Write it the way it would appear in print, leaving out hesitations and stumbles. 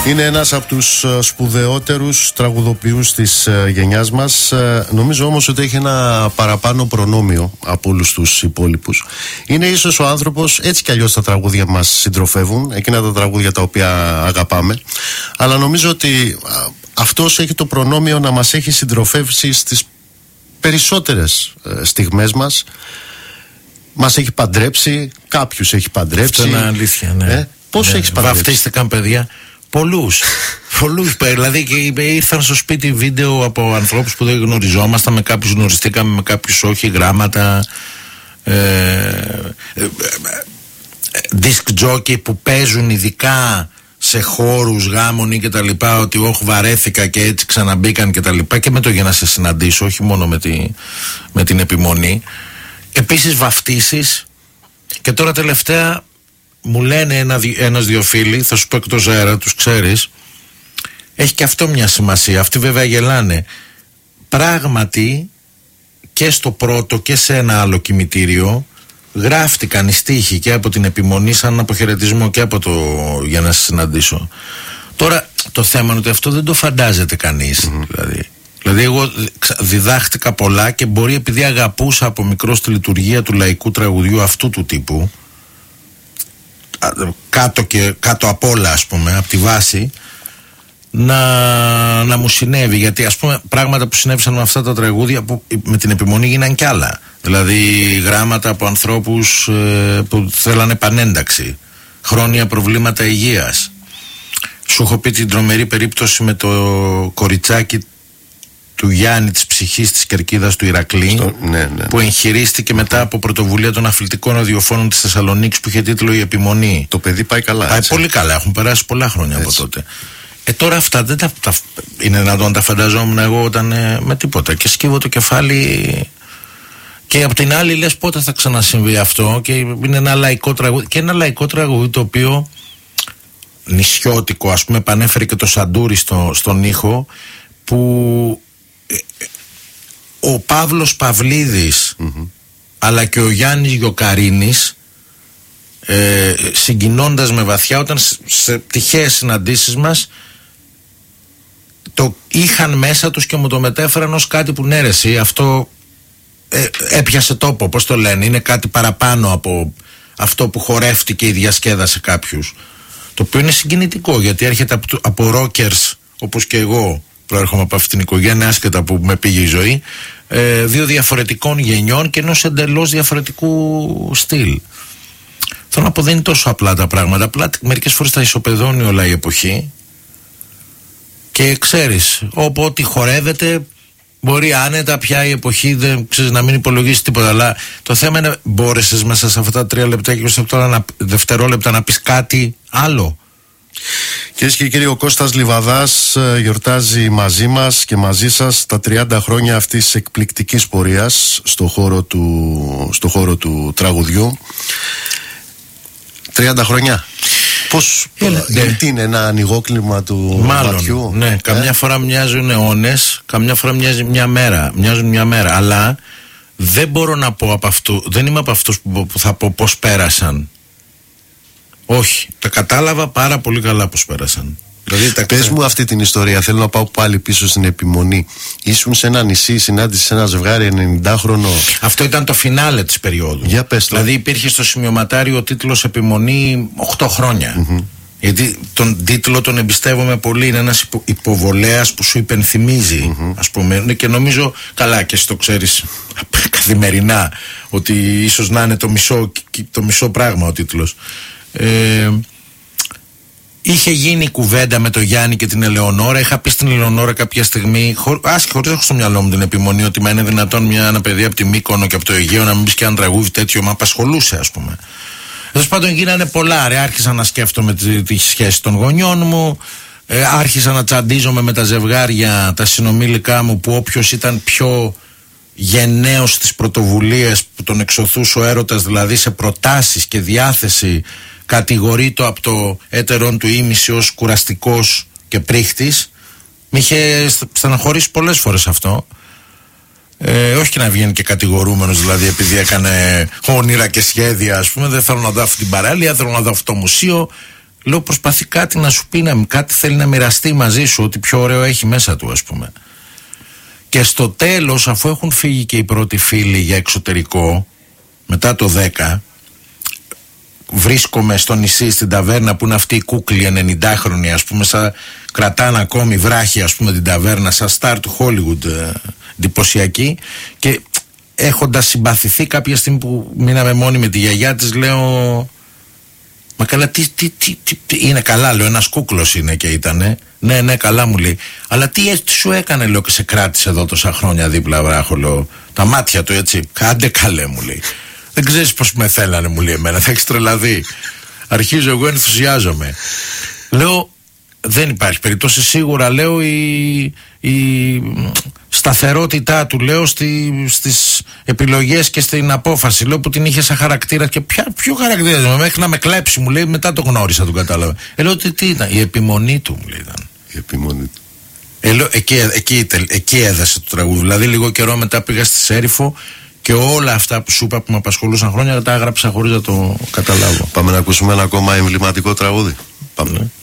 Είναι ένας από τους σπουδαιότερους τραγουδοποιούς της γενιάς μας. Νομίζω όμως ότι έχει ένα παραπάνω προνόμιο από όλους τους υπόλοιπους. Είναι ίσως ο άνθρωπος, έτσι κι αλλιώς τα τραγούδια μας συντροφεύουν, εκείνα τα τραγούδια τα οποία αγαπάμε, αλλά νομίζω ότι αυτός έχει το προνόμιο να μας έχει συντροφεύσει στις περισσότερες στιγμές μας. Μας έχει παντρέψει, κάποιους έχει παντρέψει. Αυτό είναι αλήθεια, ναι. Πώς έχεις παντρέψει? Βαφτίστηκαν παιδιά. Πολλούς. Δηλαδή και ήρθαν στο σπίτι βίντεο από ανθρώπους που δεν γνωριζόμασταν, με κάποιους γνωριστήκαμε, με κάποιους όχι, γράμματα, disc jockey που παίζουν ειδικά σε χώρους γάμων ή και τα λοιπά, ότι όχι βαρέθηκα και έτσι ξαναμπήκαν και τα λοιπά, και με το για να σε συναντήσω, όχι μόνο με την επιμονή. Επίσης βαφτίσεις. Και τώρα τελευταία μου λένε ένας-δυο φίλοι, θα σου πω εκτός αέρα, τους ξέρεις, έχει και αυτό μια σημασία. Αυτοί βέβαια γελάνε. Πράγματι και στο πρώτο και σε ένα άλλο κημητήριο γράφτηκαν οι στίχοι και από την επιμονή σαν αποχαιρετισμό και από το για να σε συναντήσω. Τώρα το θέμα είναι ότι αυτό δεν το φαντάζεται κανείς. Δηλαδή εγώ διδάχτηκα πολλά και μπορεί, επειδή αγαπούσα από μικρό τη λειτουργία του λαϊκού τραγουδιού αυτού του τύπου, κάτω απ' όλα, ας πούμε, από τη βάση, να μου συνέβη. Γιατί, ας πούμε, πράγματα που συνέβησαν με αυτά τα τραγούδια που με την επιμονή γίναν κι άλλα. Δηλαδή γράμματα από ανθρώπους που θέλανε επανένταξη, χρόνια προβλήματα υγείας. Σου έχω πει την τρομερή περίπτωση με το κοριτσάκι του Γιάννη της ψυχής της Κερκίδας του Ηρακλή, που εγχειρίστηκε μετά από πρωτοβουλία των αθλητικών ραδιοφώνων της Θεσσαλονίκης που είχε τίτλο «Η Επιμονή». Το παιδί πάει καλά. Πάει πολύ καλά, έχουν περάσει πολλά χρόνια από τότε. Τώρα αυτά δεν είναι δυνατόν, τα φανταζόμουν εγώ όταν με τίποτα, και σκύβω το κεφάλι. Και από την άλλη λες πότε θα ξανασυμβεί αυτό, και είναι ένα λαϊκό τραγούδι, και ένα λαϊκό τραγούδι το οποίο νησιώτικο, ας πούμε, επανέφερε και το Σαντούρι στον ήχο, που ο Παύλος Παυλίδης αλλά και ο Γιάννης Γιοκαρίνης, συγκινώντας με βαθιά, όταν σε τυχαίες συναντήσεις μας το είχαν μέσα τους και μου το μετέφεραν ως κάτι που ναι ρε εσύ, αυτό έπιασε τόπο, πώς το λένε, είναι κάτι παραπάνω από αυτό που χορεύτηκε ή διασκέδασε κάποιους, το οποίο είναι συγκινητικό, γιατί έρχεται από rockers όπως και εγώ προέρχομαι από αυτήν την οικογένεια, άσχετα που με πήγε η ζωή, δύο διαφορετικών γενιών και ενός εντελώς διαφορετικού στυλ. Θέλω να πω, δεν είναι τόσο απλά τα πράγματα. Απλά μερικές φορές τα ισοπεδώνει όλα η εποχή, και ξέρεις, όποτε χορεύεται μπορεί άνετα πια η εποχή, δεν ξέρεις, να μην υπολογίσει τίποτα. Αλλά το θέμα είναι, μπόρεσες μέσα σε αυτά τα 3 λεπτά και 20 δευτερόλεπτα να πεις κάτι άλλο? Κυρίες και κύριοι, ο Κώστας Λιβαδάς γιορτάζει μαζί μας και μαζί σας τα 30 χρόνια αυτής της εκπληκτικής πορείας στο χώρο του τραγουδιού. 30 χρόνια. Πώς, γιατί είναι ένα ανοιγόκλημα του ματιού? Ναι, καμιά φορά μοιάζουν αιώνες, καμιά φορά μοιάζουν μια μέρα, αλλά δεν μπορώ να πω από αυτού, δεν είμαι από αυτούς που θα πω πώς πέρασαν. Όχι, τα κατάλαβα πάρα πολύ καλά πώς πέρασαν. Δηλαδή, πες μου αυτή την ιστορία, θέλω να πάω πάλι πίσω στην επιμονή. Ήσουν σε ένα νησί, συνάντησες ένα ζευγάρι 90χρονο. Αυτό ήταν το φινάλε της περίοδου. Για πες το. Δηλαδή υπήρχε στο σημειωματάριο ο τίτλος Επιμονή 8 χρόνια. Γιατί τον τίτλο τον εμπιστεύομαι πολύ, είναι ένας υποβολέας που σου υπενθυμίζει, ας πούμε, και νομίζω, καλά και εσύ το ξέρεις καθημερινά, ότι ίσως να είναι το μισό πράγμα ο τίτλος. Είχε γίνει κουβέντα με τον Γιάννη και την Ελεονόρα. Είχα πει στην Ελεονόρα κάποια στιγμή, χωρίς έχω στο μυαλό μου την επιμονή, ότι μα είναι δυνατόν ένα παιδί από τη Μύκονο και από το Αιγαίο να μην πει και ένα τραγούδι τέτοιο? Μα απασχολούσε, ας πούμε. Τέλος πάντων, γίνανε πολλά. Άρχισα να σκέφτομαι τη σχέση των γονιών μου. Άρχισα να τσαντίζομαι με τα ζευγάρια, τα συνομήλικά μου, που όποιος ήταν πιο γενναίος στις πρωτοβουλίες που τον εξωθούσε ο έρωτας, δηλαδή σε προτάσεις και διάθεση, κατηγορείτο από το έτερον του ήμιση ως κουραστικός και πρίχτης. Μ' είχε στεναχωρήσει πολλές φορές αυτό. Όχι και να βγαίνει και κατηγορούμενος, δηλαδή επειδή έκανε όνειρα και σχέδια, ας πούμε. Δεν θέλω να δω αυτή την παράλια, θέλω να δω αυτό το μουσείο. Λέω προσπαθεί κάτι να σου πει, κάτι θέλει να μοιραστεί μαζί σου, ότι πιο ωραίο έχει μέσα του, ας πούμε. Και στο τέλος, αφού έχουν φύγει και οι πρώτοι φίλοι για εξωτερικό, μετά το 10, βρίσκομαι στο νησί, στην ταβέρνα που είναι αυτή η κούκλη 90χρονη, ας πούμε, κρατάνε ακόμη βράχη, ας πούμε, την ταβέρνα, σαν στάρ του Hollywood, εντυπωσιακή. Και έχοντας συμπαθηθεί κάποια στιγμή που μείναμε μόνοι με τη γιαγιά της, λέω, μα καλά, τι είναι καλά, λέω, ένας κούκλος είναι και ήτανε. Ναι, καλά, μου λέει. Αλλά τι σου έκανε, λέω, και σε κράτησε εδώ τόσα χρόνια δίπλα, βράχο, λέω. Τα μάτια του, έτσι. Κάντε καλέ, μου λέει. Δεν ξέρεις πως με θέλανε, μου λέει εμένα, θα έχεις τρελαθεί. Αρχίζω εγώ, ενθουσιάζομαι. Λέω, δεν υπάρχει περίπτωση, σίγουρα, λέω, η σταθερότητά του, λέω, στις επιλογές και στην απόφαση, λέω, που την είχε σαν χαρακτήρα. Και ποιο χαρακτήρα, μέχρι να με κλέψει, μου λέει, μετά το γνώρισα, τον κατάλαβα. Λέω, τι ήταν, η επιμονή του, μου λέει, ήταν. Η επιμονή του. Εκεί έδεσε το τραγούδι. Δηλαδή, λίγο καιρό μετά πήγα στη Σέριφο και όλα αυτά που σου είπα που με απασχολούσαν χρόνια τα έγραψα χωρίς να το καταλάβω. Πάμε να ακούσουμε ένα ακόμα εμβληματικό τραγούδι. Πάμε.